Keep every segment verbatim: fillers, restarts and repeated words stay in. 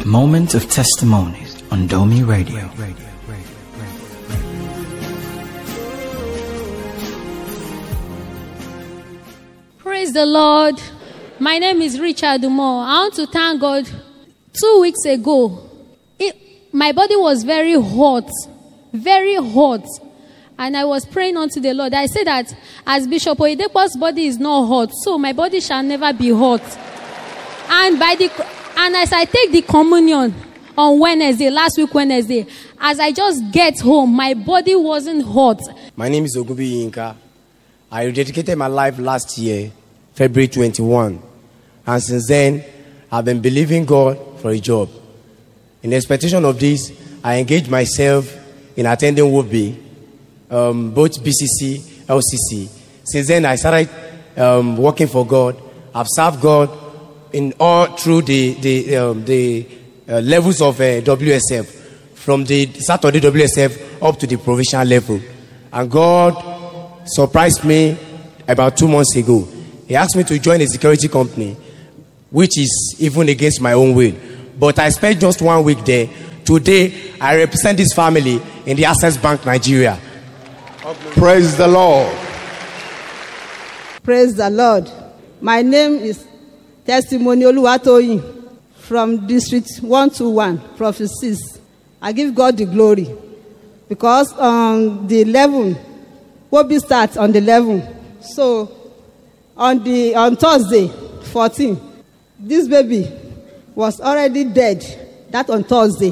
Moment of Testimonies on Domi Radio. Praise the Lord. My name is Richard Dumo. I want to thank God. Two weeks ago, it, my body was very hot, very hot. And I was praying unto the Lord. I said that as Bishop Oyedepo's body is not hot, so my body shall never be hot. And by the and as I take the communion on Wednesday, last week Wednesday, as I just get home, my body wasn't hot. My name is Ogubi Yinka. I rededicated my life last year, February twenty-first. And since then, I've been believing God for a job. In expectation of this, I engaged myself in attending W O B I, um, both B C C, L C C. Since then, I started um, working for God. I've served God in all through the the um, the uh, levels of uh, W S F, from the Saturday W S F up to the provincial level. And God surprised me about two months ago. He asked me to join a security company, which is even against my own will. But I spent just one week there. Today, I represent this family in the Access Bank, Nigeria. Praise the Lord. Praise the Lord. My name is Testimony Oluwatoyin from District one two one, Prophet six. I give God the glory because on the eleventh, W O B I starts on the eleventh. So on the on Thursday, fourteenth, this baby was already dead. That on Thursday.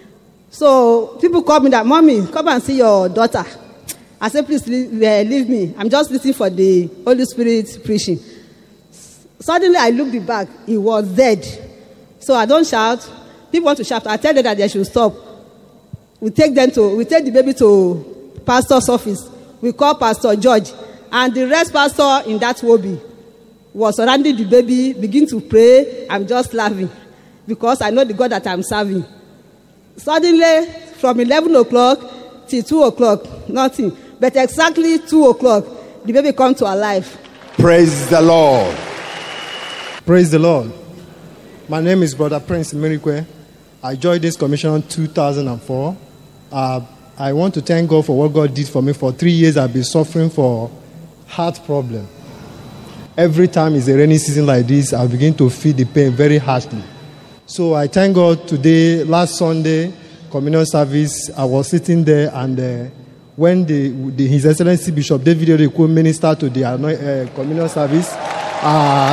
So people call me that, Mommy, come and see your daughter. I said, please leave, uh, leave me. I'm just listening for the Holy Spirit preaching. Suddenly I looked the back. He was dead. So I don't shout. People want to shout. I tell them that they should stop. We take them to, we take the baby to pastor's office. We call Pastor George. And the rest pastor in that W O B I was surrounding the baby, begin to pray. I'm just laughing because I know the God that I'm serving. Suddenly, from eleven o'clock till two o'clock, nothing. But exactly two o'clock, the baby come to our life. Praise the Lord. Praise the Lord. My name is Brother Prince Mirikwe. I joined this commission in two thousand four. Uh, I want to thank God for what God did for me. For three years, I've been suffering for heart problem. Every time it's a rainy season like this, I begin to feel the pain very harshly. So I thank God today, last Sunday, communion service, I was sitting there and uh, when the, the, His Excellency Bishop David Oyedepo ministered to the uh, communion service, uh,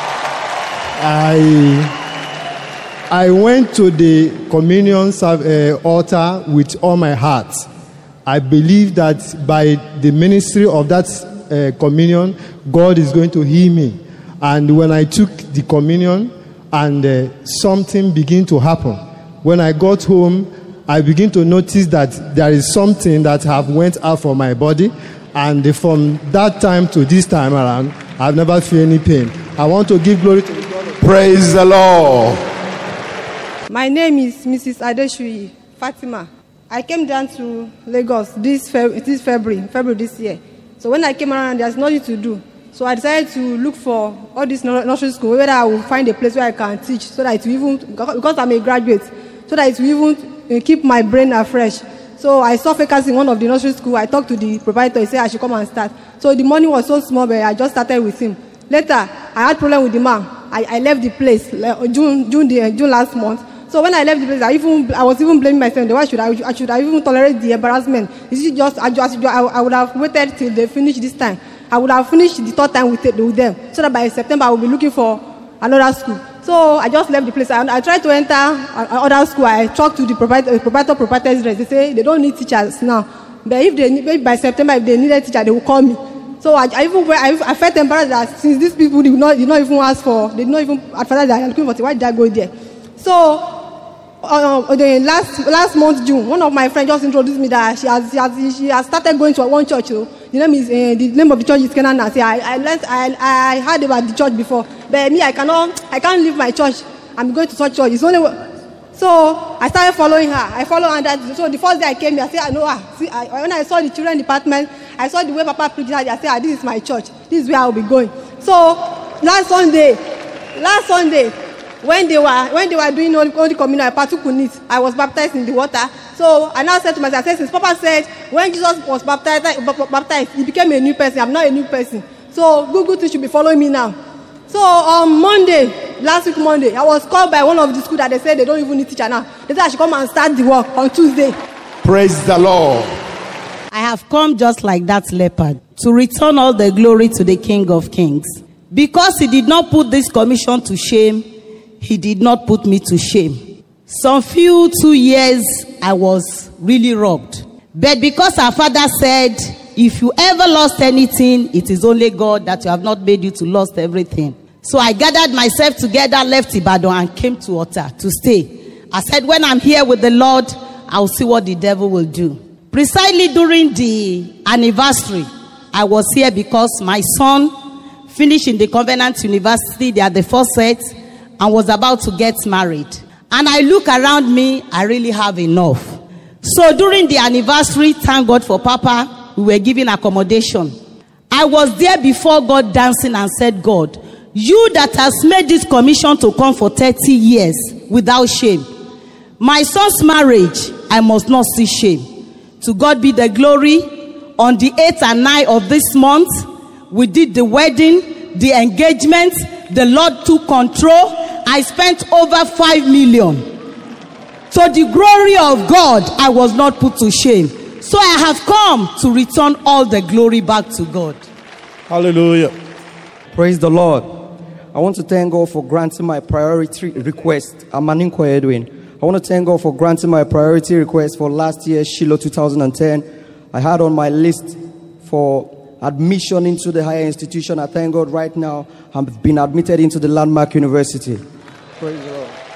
I, I went to the communion uh, altar with all my heart. I believe that by the ministry of that uh, communion, God is going to heal me. And when I took the communion, and uh, something began to happen. When I got home, I began to notice that there is something that have went out from my body. And from that time to this time around, I've never felt any pain. I want to give glory to the God. Praise the Lord. My name is Missus Adeshui Fatima. I came down to Lagos this, Feb- this February, February this year. So when I came around, there's nothing to do. So I decided to look for all this nursery school, whether I will find a place where I can teach, so that it will even, because I'm a graduate, so that it will even keep my brain afresh. So I saw vacancy in one of the nursery school. I talked to the proprietor. He said I should come and start. So the money was so small, but I just started with him. Later, I had problem with the man. I, I left the place June June the, June last month. So when I left the place, I even I was even blaming myself. Why should I? I should I even tolerate the embarrassment? Is it just I just I, I would have waited till they finish this time. I would have finished the third time with, with them, so that by September I will be looking for another school. So I just left the place. I, I tried to enter another school. I talked to the proprietor, proprietor, proprietors. They say they don't need teachers now. But if they maybe by September, if they need a teacher, they will call me. So I, I even I, I felt embarrassed that since these people did not did not even ask for, they did not even advertise that I'm looking for. Why did I go there? So. Uh, the last last month June, one of my friends just introduced me that she has she has, she has started going to one church. So the name is uh, the name of the church is Canaan. I say I I, learned, I I heard about the church before, but me I cannot I can't leave my church. I'm going to such church. It's only so I started following her. I follow her. That, so the first day I came here, I said I know her. See, I, when I saw the children department, I saw the way Papa preached. I said ah, this is my church. This is where I will be going. So last Sunday, last Sunday. when they were when they were doing Holy, Holy Communion, I partook in it. I was baptized in the water. So I now said to myself, since Papa said when Jesus was baptized, baptized, he became a new person. I'm not a new person. So good, good thing should be following me now. So on Monday, last week Monday, I was called by one of the school that they said they don't even need teacher now. They said I should come and start the work on Tuesday. Praise the Lord. I have come just like that leopard to return all the glory to the King of Kings. Because he did not put this commission to shame, he did not put me to shame. Some few two years, I was really robbed. But because our father said, if you ever lost anything, it is only God that you have not made you to lost everything. So I gathered myself together, left Ibadan and came to Ota to stay. I said, when I'm here with the Lord, I'll see what the devil will do. Precisely during the anniversary, I was here because my son finished in the Covenant University. They are the first set and was about to get married. And I look around me, I really have enough. So during the anniversary, thank God for Papa, we were given accommodation. I was there before God dancing and said, God, you that has made this commission to come for thirty years without shame. My son's marriage, I must not see shame. To God be the glory. On the eighth and ninth of this month, we did the wedding, the engagement. The Lord took control. I spent over five million. To the glory of God, I was not put to shame. So I have come to return all the glory back to God. Hallelujah. Praise the Lord. I want to thank God for granting my priority request. I'm Maninko Edwin. I want to thank God for granting my priority request for last year, Shiloh two thousand ten. I had on my list for admission into the higher institution. I thank God right now I've been admitted into the Landmark University. Praise the Lord.